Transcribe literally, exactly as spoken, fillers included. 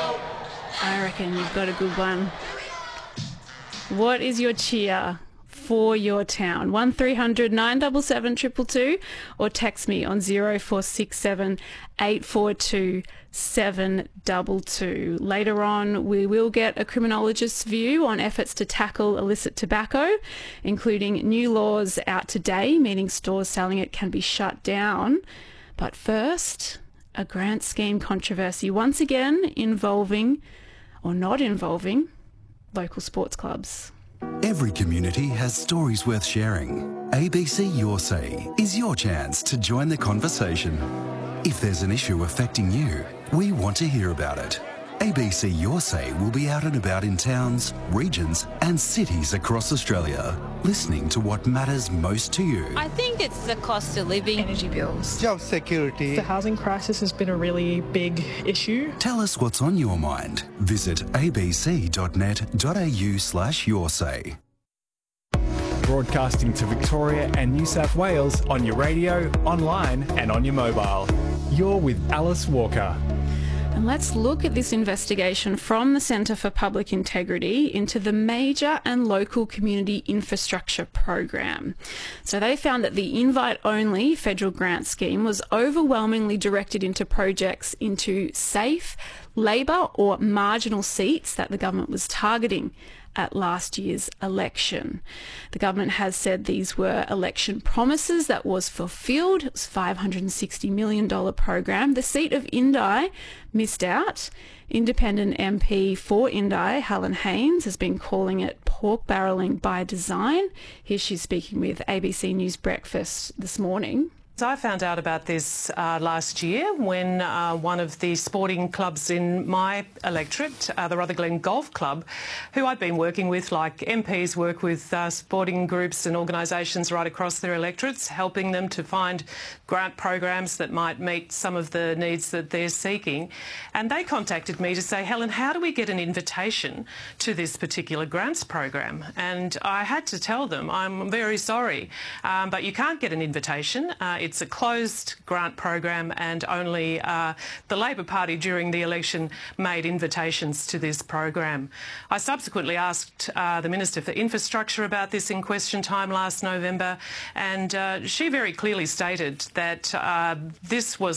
I reckon you've got a good one. What is your cheer for your town? one three hundred nine seven seven two two two or text me on zero four six seven eight four two seven two two. Later on, we will get a criminologist's view on efforts to tackle illicit tobacco, including new laws out today, meaning stores selling it can be shut down. But first, a grant scheme controversy once again involving, or not involving, local sports clubs. Every community has stories worth sharing. A B C Your Say is your chance to join the conversation. If there's an issue affecting you, we want to hear about it. A B C Your Say will be out and about in towns, regions and cities across Australia, listening to what matters most to you. I think it's the cost of living. Energy bills. Job security. The housing crisis has been a really big issue. Tell us what's on your mind. Visit abc.net.au slash your say. Broadcasting to Victoria and New South Wales on your radio, online and on your mobile. You're with Alice Walker. And let's look at this investigation from the Centre for Public Integrity into the Major and Local Community Infrastructure Program. So they found that the invite-only federal grant scheme was overwhelmingly directed into projects into safe, Labor or marginal seats that the government was targeting at last year's election. The government has said these were election promises that was fulfilled. It was a five hundred sixty million dollars program. The seat of Indi missed out. Independent M P for Indi, Helen Haines, has been calling it pork barrelling by design. Here she's speaking with A B C News Breakfast this morning. I found out about this uh, last year when uh, one of the sporting clubs in my electorate, uh, the Rutherglen Golf Club, who I'd been working with, like M Ps work with uh, sporting groups and organisations right across their electorates, helping them to find grant programs that might meet some of the needs that they're seeking. And they contacted me to say, Helen, how do we get an invitation to this particular grants program? And I had to tell them, I'm very sorry, um, but you can't get an invitation. Uh, It's a closed grant program and only uh, the Labor Party during the election made invitations to this program. I subsequently asked uh, the Minister for Infrastructure about this in question time last November, and uh, she very clearly stated that uh, this was